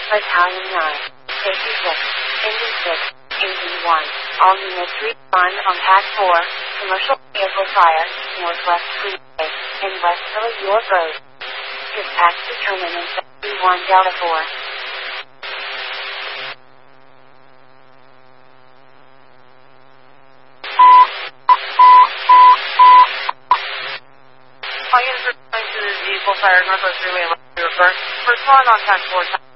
Battalion 9, Safety 6, Engine 6, Engine 1. All units respond on Path 4, Commercial Vehicle Fire, Northwest Freeway, in West Philly, York Road. Dispatch determinant 71 Delta 4. All units responding to the vehicle fire, Northwest Freeway, reverse. First one on Path 4.